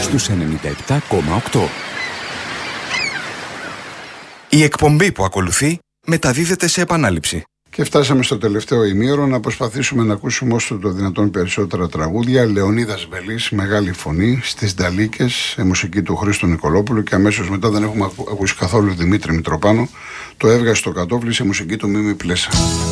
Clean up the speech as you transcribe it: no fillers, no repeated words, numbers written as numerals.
στους 97,8. Η εκπομπή που ακολουθεί μεταδίδεται σε επανάληψη. Και φτάσαμε στο τελευταίο ημίωρο να προσπαθήσουμε να ακούσουμε όσο το δυνατόν περισσότερα τραγούδια. Λεωνίδας Βελής, μεγάλη φωνή, στις Νταλίκες, μουσική του Χρήστου Νικολόπουλου, και αμέσως μετά δεν έχουμε ακούσει καθόλου Δημήτρη Μητροπάνο, το έβγασε στο κατόφλι, σε μουσική του Μίμη Πλέσα.